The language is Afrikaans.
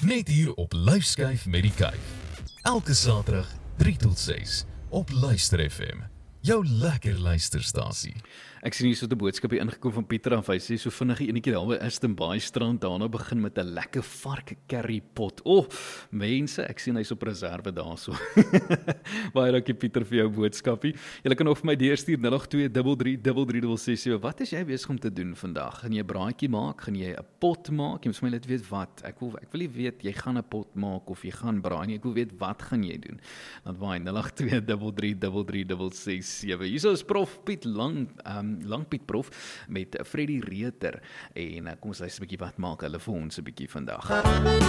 Net hier op Lyfskyf met die Kyf. Elke Saterdag 3 tot 6 op Luister FM. Jou lekker luisterstasie. Ek sien hier so 'n boodskap hier ingekom van Pieter af. Hy sê so vinnige enetjie daar by Aston Baai strand daarna begin met 'n lekker vark curry pot. Mense, ek sien hy's op reserve daarso. Baie dankie Pieter vir jou boodskapie. Jy kan ook vir my deurstuur 082333367. Wat is jy besig om te doen vandag? Gaan jy 'n braaitjie maak? Gaan jy 'n pot maak? Jy moet my net weet wat. Ek wil nie weet jy gaan 'n pot maak of jy gaan braai nie. Ek wil weet wat gaan jy doen. Dan waai 082333367. Hierso is Prof Piet Langpiet Prof met Freddie Reuter en kom ons luister 'n bietjie wat maak hulle vir ons 'n bietjie vandag.